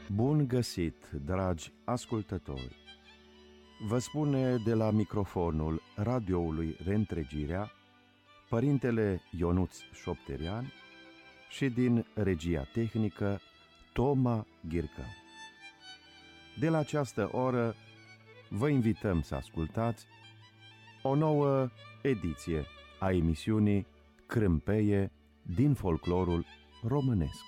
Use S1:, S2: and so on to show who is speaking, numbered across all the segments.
S1: Bun găsit, dragi ascultători! Vă spune de la microfonul radioului Reîntregirea Părintele Ionuț Șopterian și din regia tehnică Toma Ghircă. De la această oră vă invităm să ascultați o nouă ediție a emisiunii Crâmpeie din folclorul românesc.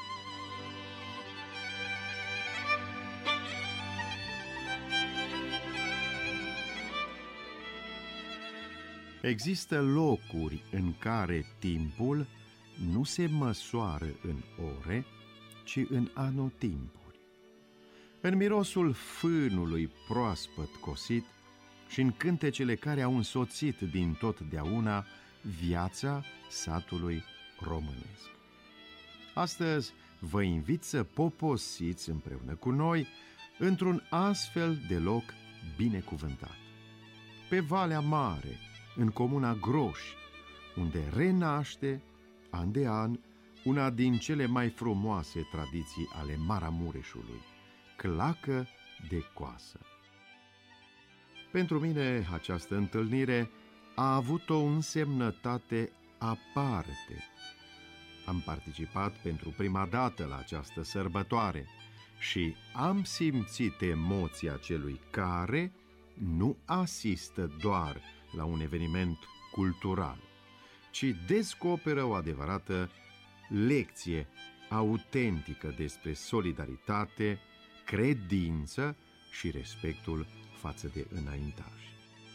S1: Există locuri în care timpul nu se măsoară în ore, ci în anotimpuri. În mirosul fânului proaspăt cosit și în cântecele care au însoțit din totdeauna viața satului românesc. Astăzi vă invit să poposiți împreună cu noi într-un astfel de loc binecuvântat. Pe Valea Mare, în comuna Groș, unde renaște, an de an, una din cele mai frumoase tradiții ale Maramureșului, clacă de coasă. Pentru mine această întâlnire a avut o însemnătate aparte. Am participat pentru prima dată la această sărbătoare și am simțit emoția celui care nu asistă doar la un eveniment cultural, ci descoperă o adevărată lecție autentică despre solidaritate, credință și respectul față de înaintași.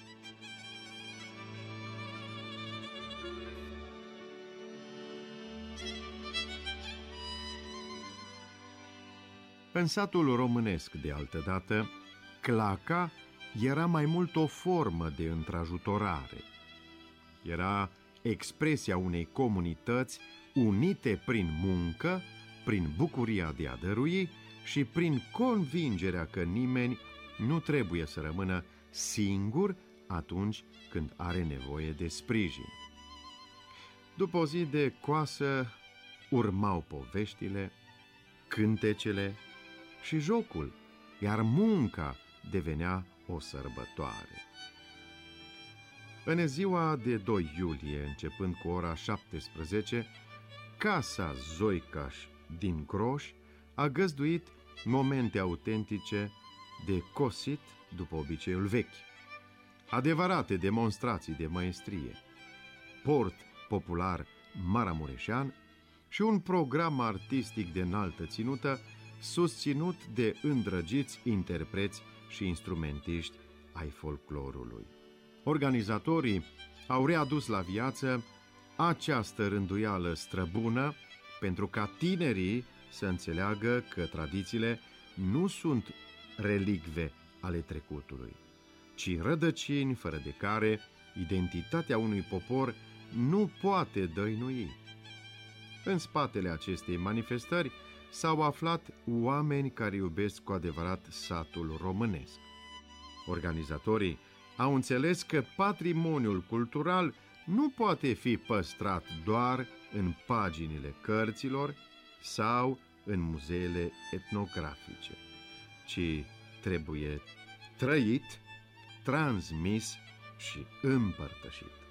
S1: În satul românesc, de altădată, claca era mai mult o formă de întrajutorare. Era expresia unei comunități unite prin muncă, prin bucuria de a dărui și prin convingerea că nimeni nu trebuie să rămână singur atunci când are nevoie de sprijin. După o zi de coasă urmau poveștile, cântecele și jocul, iar munca devenea o sărbătoare. În ziua de 2 iulie, începând cu ora 17, Casa Zoicaș din Groș a găzduit momente autentice de cosit după obiceiul vechi, adevărate demonstrații de măestrie, port popular maramureșean și un program artistic de înaltă ținută susținut de îndrăgiți interpreți și instrumentiști ai folclorului. Organizatorii au readus la viață această rânduială străbună pentru ca tinerii să înțeleagă că tradițiile nu sunt relicve ale trecutului, ci rădăcini fără de care identitatea unui popor nu poate dăinui. În spatele acestei manifestări s-au aflat oameni care iubesc cu adevărat satul românesc. Organizatorii au înțeles că patrimoniul cultural nu poate fi păstrat doar în paginile cărților sau în muzeele etnografice, ci trebuie trăit, transmis și împărtășit.